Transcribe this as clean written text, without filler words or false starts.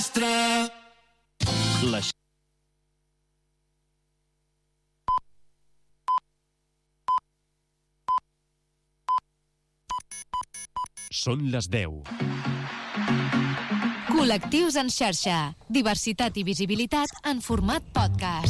Són les 10. Col·lectius en xarxa. Diversitat i visibilitat en format podcast.